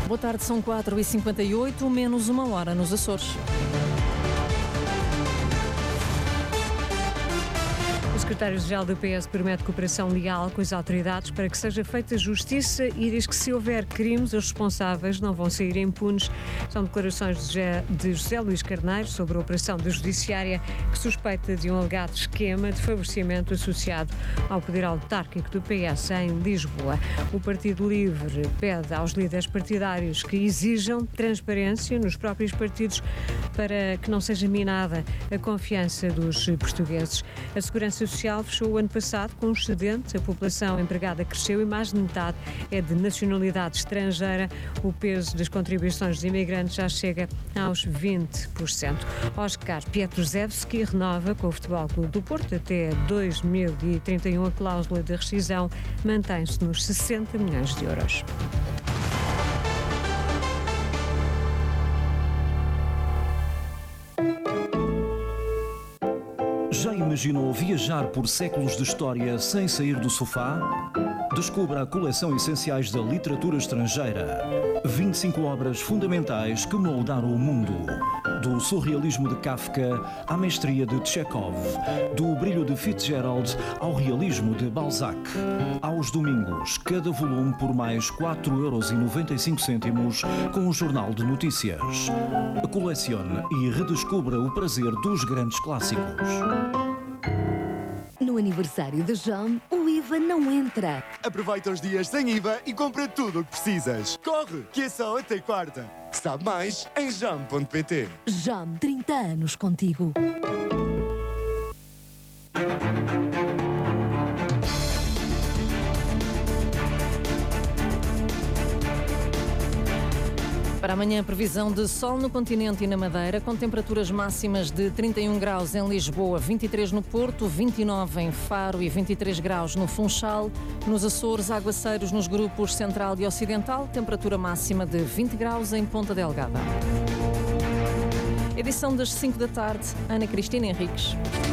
Boa tarde, são 4h58, menos uma hora nos Açores. O secretário-geral do PS promete cooperação leal com as autoridades para que seja feita justiça e diz que se houver crimes, os responsáveis não vão sair impunes. São declarações de José Luís Carneiro sobre a operação da Judiciária que suspeita de um alegado esquema de favorecimento associado ao poder autárquico do PS em Lisboa. O Partido Livre pede aos líderes partidários que exijam transparência nos próprios partidos para que não seja minada a confiança dos portugueses. A Segurança Social fechou o ano passado com um excedente, a população empregada cresceu e mais de metade é de nacionalidade estrangeira. O peso das contribuições dos imigrantes já chega aos 20%. Oscar Pietrusevski renova com o Futebol Clube do Porto até 2031. A cláusula de rescisão mantém-se nos 60 milhões de euros. Já imaginou viajar por séculos de história sem sair do sofá? Descubra a coleção Essenciais da Literatura Estrangeira. 25 obras fundamentais que moldaram o mundo. Do surrealismo de Kafka à mestria de Chekhov. Do brilho de Fitzgerald ao realismo de Balzac. Aos domingos, cada volume por mais 4,95 € com o Jornal de Notícias. Colecione e redescubra o prazer dos grandes clássicos. No aniversário da JAM, o IVA não entra. Aproveita os dias sem IVA e compra tudo o que precisas. Corre, que é só até quarta. Sabe mais em jam.pt. JAM, 30 anos contigo. Para amanhã, previsão de sol no continente e na Madeira, com temperaturas máximas de 31 graus em Lisboa, 23 no Porto, 29 em Faro e 23 graus no Funchal. Nos Açores, aguaceiros nos grupos Central e Ocidental, temperatura máxima de 20 graus em Ponta Delgada. Edição das 5 da tarde, Ana Cristina Henriques.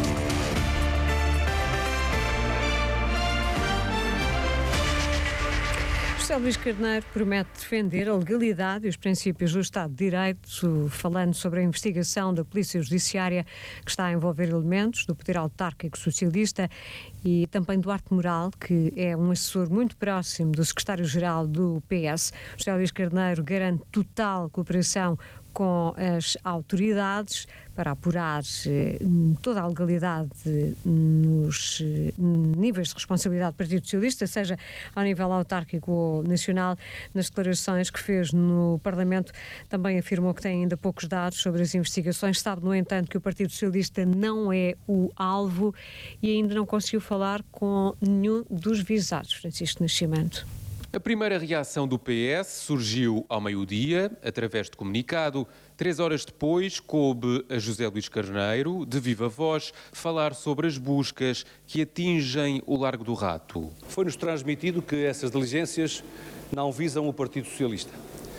José Luís Carneiro promete defender a legalidade e os princípios do Estado de Direito, falando sobre a investigação da Polícia Judiciária que está a envolver elementos do poder autárquico socialista, e também Duarte Moral, que é um assessor muito próximo do secretário-geral do PS. José Luís Carneiro garante total cooperação com as autoridades para apurar toda a legalidade nos níveis de responsabilidade do Partido Socialista, seja ao nível autárquico ou nacional. Nas declarações que fez no Parlamento, também afirmou que tem ainda poucos dados sobre as investigações. Sabe, no entanto, que o Partido Socialista não é o alvo e ainda não conseguiu falar com nenhum dos visados. Francisco Nascimento. A primeira reação do PS surgiu ao meio-dia, através de comunicado. 3 horas depois, coube a José Luís Carneiro, de viva voz, falar sobre as buscas que atingem o Largo do Rato. Foi-nos transmitido que essas diligências não visam o Partido Socialista.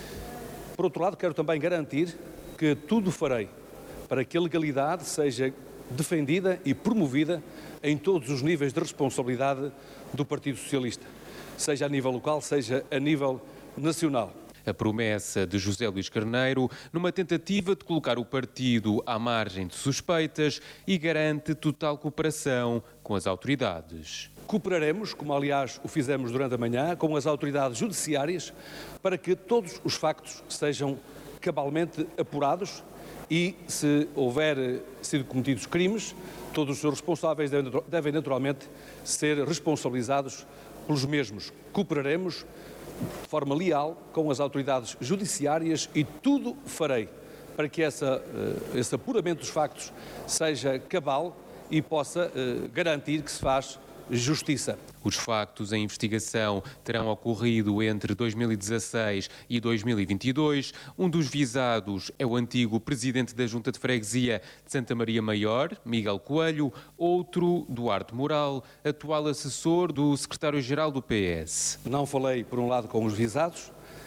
Por outro lado, quero também garantir que tudo farei para que a legalidade seja defendida e promovida em todos os níveis de responsabilidade do Partido Socialista, seja a nível local, seja a nível nacional. A promessa de José Luís Carneiro numa tentativa de colocar o partido à margem de suspeitas e garante total cooperação com as autoridades. Cooperaremos, como aliás o fizemos durante a manhã, com as autoridades judiciárias para que todos os factos sejam cabalmente apurados e, se houver sido cometidos crimes, todos os seus responsáveis devem naturalmente ser responsabilizados pelos mesmos. Cooperaremos de forma leal com as autoridades judiciárias e tudo farei para que esse apuramento dos factos seja cabal e possa garantir que se faz justiça. Os factos em investigação terão ocorrido entre 2016 e 2022. Um dos visados é o antigo presidente da Junta de Freguesia de Santa Maria Maior, Miguel Coelho. Outro, Duarte Moral, atual assessor do secretário-geral do PS. Não falei, por um lado, com os visados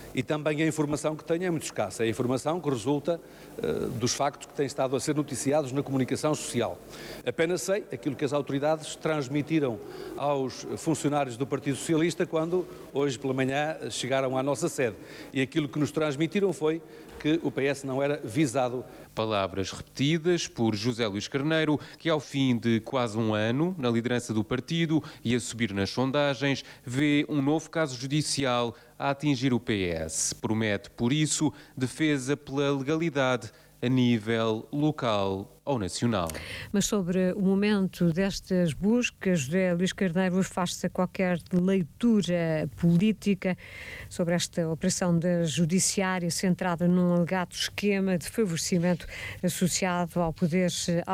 e também a informação que tenho é muito escassa. É a informação que resulta dos factos que têm estado a ser noticiados na comunicação social. Apenas sei aquilo que as autoridades transmitiram aos funcionários do Partido Socialista quando, hoje pela manhã, chegaram à nossa sede. E aquilo que nos transmitiram foi que o PS não era visado. Palavras repetidas por José Luís Carneiro, que ao fim de quase um ano na liderança do partido e a subir nas sondagens, vê um novo caso judicial a atingir o PS. Promete, por isso, defesa pela legalidade a nível local ou nacional. Mas sobre o momento destas buscas, José Luís Carneiro faz-se a qualquer leitura política sobre esta operação da Judiciária centrada num alegado esquema de favorecimento associado ao poder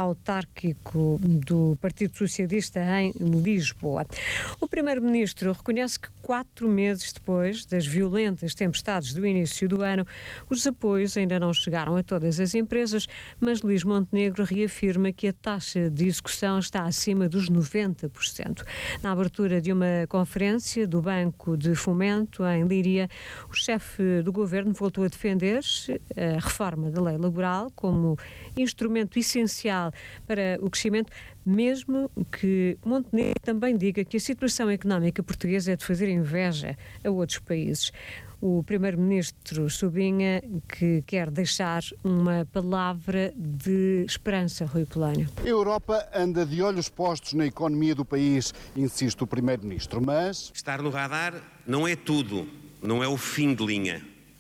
autárquico do Partido Socialista em Lisboa. O Primeiro-Ministro reconhece que 4 meses depois das violentas tempestades do início do ano, os apoios ainda não chegaram a todas as empresas, mas Luís Montenegro reafirma que a taxa de execução está acima dos 90%. Na abertura de uma conferência do Banco de Fomento em Leiria, o chefe do governo voltou a defender a reforma da lei laboral como instrumento essencial para o crescimento, mesmo que Montenegro também diga que a situação económica portuguesa é de fazer inveja a outros países. O Primeiro-Ministro sublinha que quer deixar uma palavra de esperança, Rui Polónio. A Europa anda de olhos postos na economia do país, insiste o Primeiro-Ministro, mas... Estar no radar não é tudo, não é o fim de linha.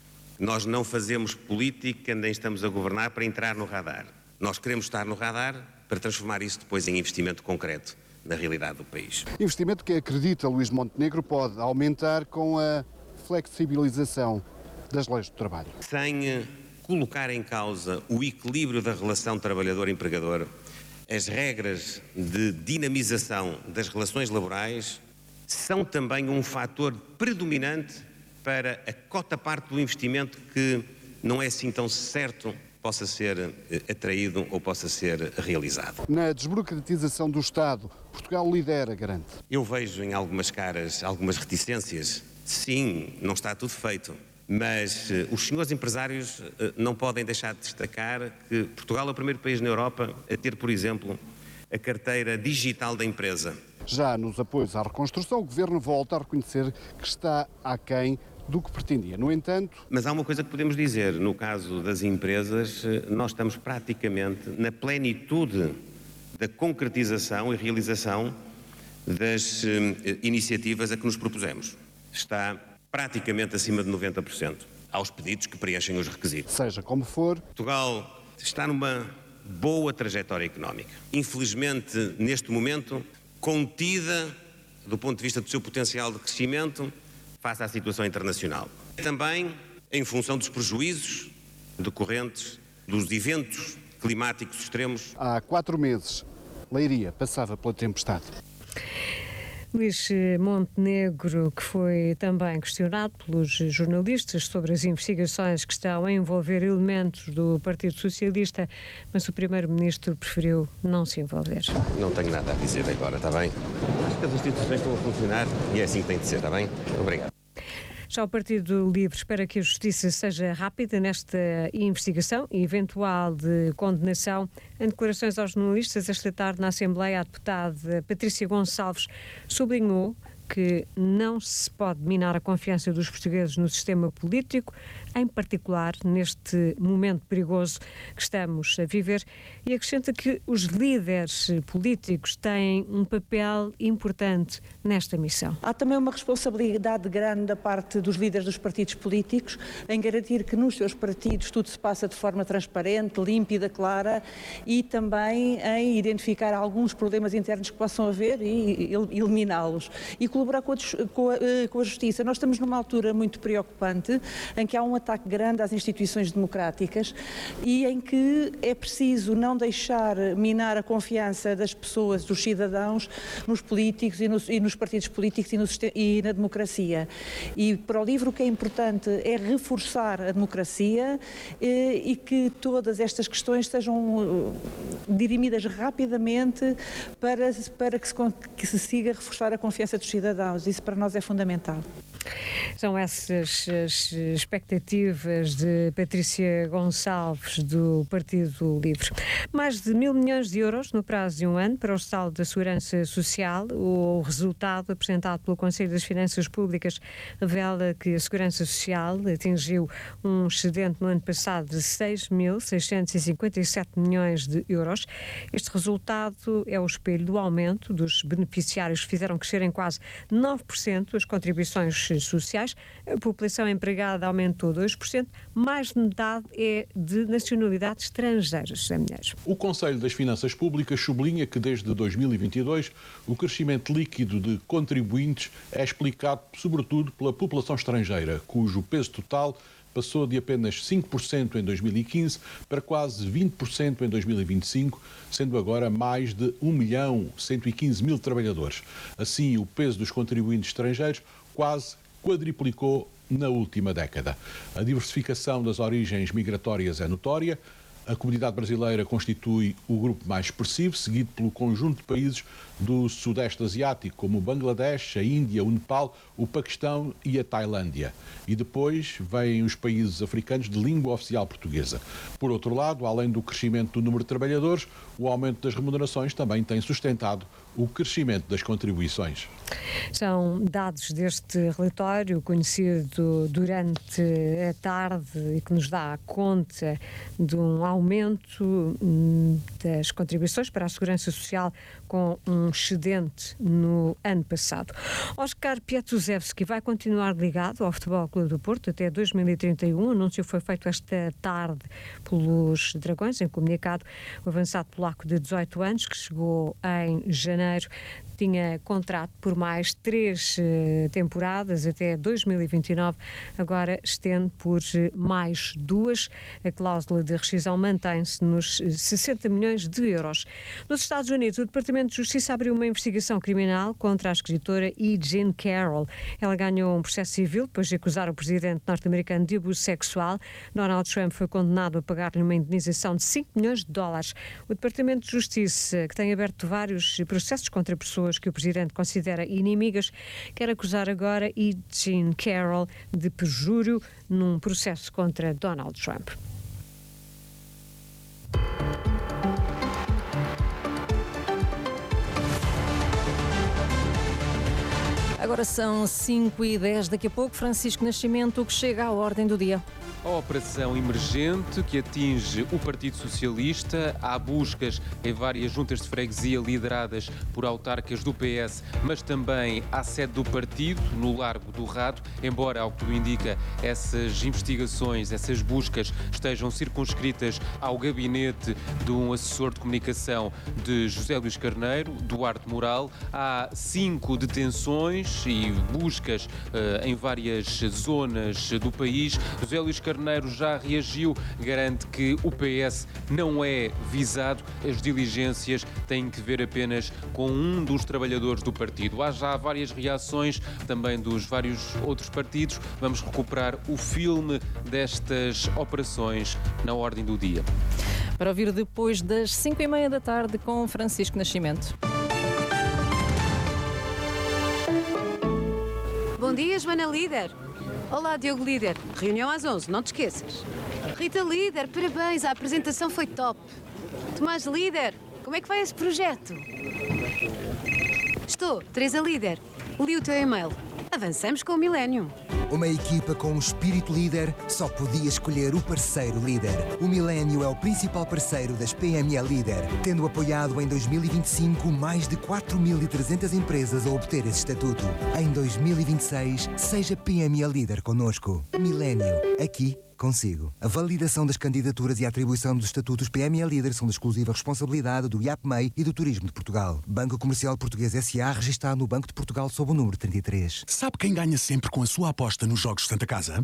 Nós não fazemos política nem estamos a governar para entrar no radar. Nós queremos estar no radar para transformar isso depois em investimento concreto na realidade do país. Investimento que acredita Luís Montenegro pode aumentar com a flexibilização das leis do trabalho. Sem colocar em causa o equilíbrio da relação trabalhador-empregador, as regras de dinamização das relações laborais são também um fator predominante para a cota-parte do investimento que não é assim tão certo possa ser atraído ou possa ser realizado. Na desburocratização do Estado, Portugal lidera, garante. Eu vejo em algumas caras algumas reticências. Sim, não está tudo feito, mas os senhores empresários não podem deixar de destacar que Portugal é o primeiro país na Europa a ter, por exemplo, a carteira digital da empresa. Já nos apoios à reconstrução, o Governo volta a reconhecer que está aquém do que pretendia. No entanto... Mas há uma coisa que podemos dizer, no caso das empresas, nós estamos praticamente na plenitude da concretização e realização das iniciativas a que nos propusemos. Está praticamente acima de 90%, aos pedidos que preenchem os requisitos. Seja como for... Portugal está numa boa trajetória económica. Infelizmente, neste momento, contida do ponto de vista do seu potencial de crescimento face à situação internacional. Também em função dos prejuízos decorrentes dos eventos climáticos extremos. Há 4 meses, Leiria passava pela tempestade. Luís Montenegro, que foi também questionado pelos jornalistas sobre as investigações que estão a envolver elementos do Partido Socialista, mas o Primeiro-Ministro preferiu não se envolver. Não tenho nada a dizer agora, está bem? Acho que as instituições estão a funcionar e é assim que tem de ser, está bem? Obrigado. Já o Partido Livre espera que a Justiça seja rápida nesta investigação e eventual de condenação. Em declarações aos jornalistas esta tarde na Assembleia, a deputada Patrícia Gonçalves sublinhou que não se pode minar a confiança dos portugueses no sistema político, em particular neste momento perigoso que estamos a viver, e acrescenta que os líderes políticos têm um papel importante nesta missão. Há também uma responsabilidade grande da parte dos líderes dos partidos políticos em garantir que nos seus partidos tudo se passa de forma transparente, límpida, clara, e também em identificar alguns problemas internos que possam haver e eliminá-los. E colaborar com a Justiça. Nós estamos numa altura muito preocupante, em que há um ataque grande às instituições democráticas e em que é preciso não deixar minar a confiança das pessoas, dos cidadãos, nos políticos e nos partidos políticos e na democracia. E para o LIVRE o que é importante é reforçar a democracia e que todas estas questões sejam dirimidas rapidamente para que se siga reforçar a confiança dos cidadãos. Isso para nós é fundamental. São essas as expectativas de Patrícia Gonçalves, do Partido Livre. Mais de 1.000 milhões de euros no prazo de um ano para o estado da Segurança Social. O resultado apresentado pelo Conselho das Finanças Públicas revela que a Segurança Social atingiu um excedente no ano passado de 6.657 milhões de euros. Este resultado é o espelho do aumento dos beneficiários que fizeram crescer em quase 9% as contribuições sociais. A população empregada aumentou 2%, mais de metade é de nacionalidades estrangeiras. O Conselho das Finanças Públicas sublinha que desde 2022 o crescimento líquido de contribuintes é explicado sobretudo pela população estrangeira, cujo peso total passou de apenas 5% em 2015 para quase 20% em 2025, sendo agora mais de 1.115.000 trabalhadores. Assim, o peso dos contribuintes estrangeiros quase quadriplicou na última década. A diversificação das origens migratórias é notória. A comunidade brasileira constitui o grupo mais expressivo, seguido pelo conjunto de países do Sudeste Asiático, como o Bangladesh, a Índia, o Nepal, o Paquistão e a Tailândia. E depois vêm os países africanos de língua oficial portuguesa. Por outro lado, além do crescimento do número de trabalhadores, o aumento das remunerações também tem sustentado o crescimento das contribuições. São dados deste relatório conhecido durante a tarde e que nos dá conta de um aumento das contribuições para a Segurança Social com um excedente no ano passado. Oscar Piatuzewski vai continuar ligado ao Futebol Clube do Porto até 2031. O anúncio foi feito esta tarde pelos Dragões, em comunicado. O avançado polaco de 18 anos, que chegou em janeiro, tinha contrato por mais 3 temporadas até 2029, agora estende por mais 2. A cláusula de rescisão mantém-se nos 60 milhões de euros. Nos Estados Unidos, o Departamento de Justiça abriu uma investigação criminal contra a escritora E. Jean Carroll. Ela ganhou um processo civil depois de acusar o presidente norte-americano de abuso sexual. Donald Trump foi condenado a pagar-lhe uma indenização de 5 milhões de dólares. O Departamento de Justiça, que tem aberto vários processos contra pessoas que o presidente considera inimigas, quer acusar agora E. Jean Carroll de perjúrio num processo contra Donald Trump. Agora são 5h10. Daqui a pouco, Francisco Nascimento, que chega à ordem do dia. A operação emergente que atinge o Partido Socialista. Há buscas em várias juntas de freguesia lideradas por autarcas do PS, mas também à sede do partido, no Largo do Rato, embora, ao que tudo indica, essas investigações, essas buscas estejam circunscritas ao gabinete de um assessor de comunicação de José Luís Carneiro, Duarte Moral. Há 5 detenções e buscas em várias zonas do país. José Luís Carneiro já reagiu, garante que o PS não é visado, as diligências têm que ver apenas com um dos trabalhadores do partido. Há já várias reações também dos vários outros partidos. Vamos recuperar o filme destas operações na ordem do dia. Para ouvir depois das 5h30 da tarde com Francisco Nascimento. Bom dia, Joana Líder. Olá, Diogo Líder. Reunião às 11, não te esqueças. Rita Líder, parabéns, a apresentação foi top. Tomás Líder, como é que vai esse projeto? Estou, Teresa Líder. Li o teu e-mail. Avançamos com o Millennium. Uma equipa com um espírito líder só podia escolher o parceiro líder. O Millennium é o principal parceiro das PME Líder, tendo apoiado em 2025 mais de 4.300 empresas a obter esse estatuto. Em 2026, seja PME Líder connosco. Millennium, aqui consigo. A validação das candidaturas e a atribuição dos estatutos PME Líder são de exclusiva responsabilidade do IAPMEI e do Turismo de Portugal. Banco Comercial Português S.A. registado no Banco de Portugal sob o número 33. Sabe quem ganha sempre com a sua aposta nos Jogos Santa Casa?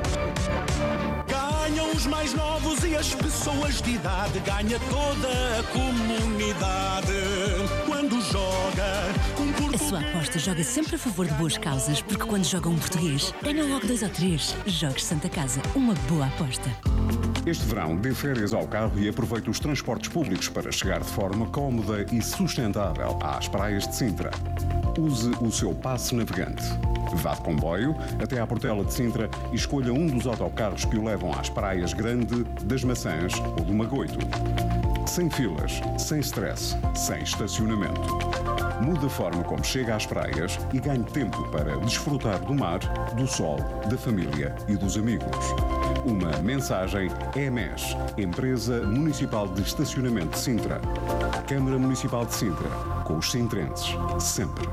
Ganham os mais novos e as pessoas de idade. Ganha toda a comunidade. Quando joga um português... A sua aposta joga sempre a favor de boas causas, porque quando joga um português, ganham logo 2 ou 3. Jogos Santa Casa, uma boa aposta. Este verão, dê férias ao carro e aproveite os transportes públicos para chegar de forma cómoda e sustentável às praias de Sintra. Use o seu passe navegante. Vá de comboio até à Portela de Sintra e escolha um dos autocarros que o levam às praias Grande, das Maçãs ou do Magoito. Sem filas, sem stress, sem estacionamento. Mude a forma como chega às praias e ganhe tempo para desfrutar do mar, do sol, da família e dos amigos. Uma mensagem EMES, Empresa Municipal de Estacionamento de Sintra. Câmara Municipal de Sintra, com os sintrenses, sempre.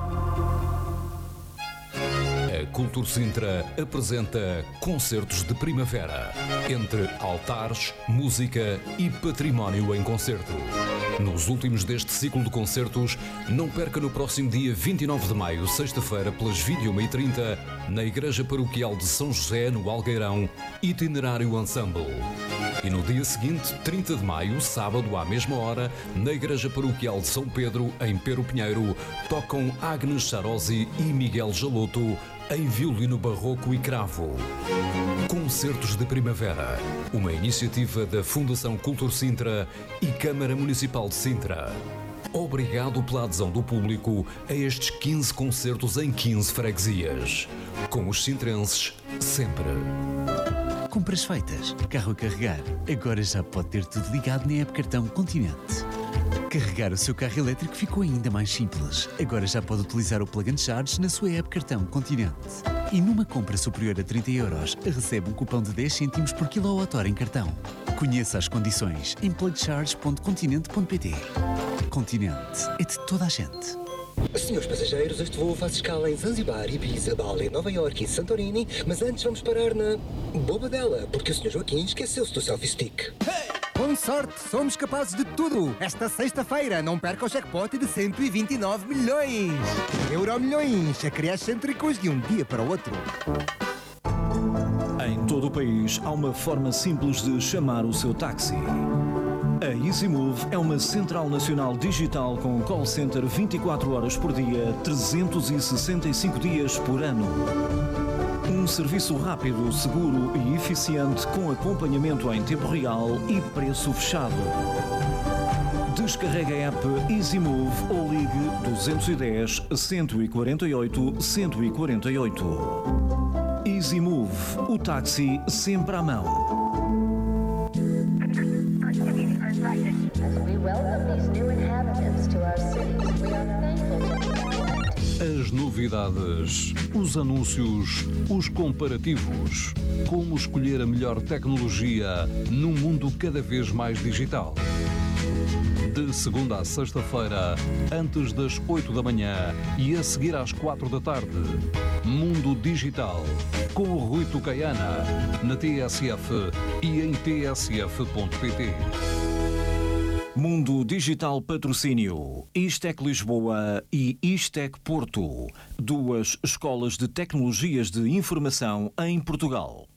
A Cultura Sintra apresenta Concertos de Primavera, entre altares, música e património em concerto. Nos últimos deste ciclo de concertos, não perca no próximo dia 29 de maio, sexta-feira, pelas 21h30, na Igreja Paroquial de São José, no Algueirão, Itinerário Ensemble. E no dia seguinte, 30 de maio, sábado, à mesma hora, na Igreja Paroquial de São Pedro, em Pero Pinheiro, tocam Agnes Charosi e Miguel Jaloto em violino barroco e cravo. Concertos de Primavera, uma iniciativa da Fundação Cultura Sintra e Câmara Municipal de Sintra. Obrigado pela adesão do público a estes 15 concertos em 15 freguesias. Com os sintrenses, sempre. Compras feitas, carro a carregar. Agora já pode ter tudo ligado na app Cartão Continente. Carregar o seu carro elétrico ficou ainda mais simples. Agora já pode utilizar o Plug and Charge na sua app Cartão Continente. E numa compra superior a 30 euros, recebe um cupom de 10 cêntimos por kWh em cartão. Conheça as condições em plugcharge.continente.pt. Continente é de toda a gente. Senhores passageiros, este voo faz escala em Zanzibar, Ibiza, Bali, Nova Iorque e Santorini, mas antes vamos parar na Bobadela, porque o Sr. Joaquim esqueceu-se do selfie stick. Com sorte, somos capazes de tudo. Esta sexta-feira, não perca o jackpot de 129 milhões. Euromilhões, a criar excêntricos de um dia para o outro. Em todo o país, há uma forma simples de chamar o seu táxi. A EasyMove é uma central nacional digital com call center 24 horas por dia, 365 dias por ano. Um serviço rápido, seguro e eficiente com acompanhamento em tempo real e preço fechado. Descarregue a app EasyMove ou ligue 210 148 148. EasyMove, o táxi sempre à mão. As novidades, os anúncios, os comparativos. Como escolher a melhor tecnologia num mundo cada vez mais digital. De segunda a sexta-feira, antes das 8 da manhã e a seguir às 4 da tarde. Mundo Digital, com o Rui Tucaiana, na TSF e em tsf.pt. Mundo Digital Patrocínio, Istec Lisboa e Istec Porto, duas escolas de tecnologias de informação em Portugal.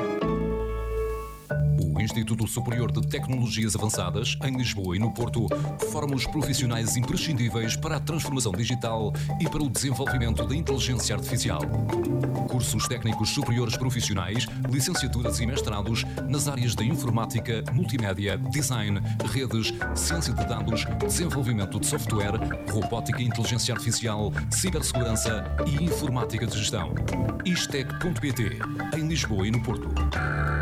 O Instituto Superior de Tecnologias Avançadas, em Lisboa e no Porto, forma os profissionais imprescindíveis para a transformação digital e para o desenvolvimento da inteligência artificial. Cursos técnicos superiores profissionais, licenciaturas e mestrados nas áreas de informática, multimédia, design, redes, ciência de dados, desenvolvimento de software, robótica e inteligência artificial, cibersegurança e informática de gestão. Istec.pt, em Lisboa e no Porto.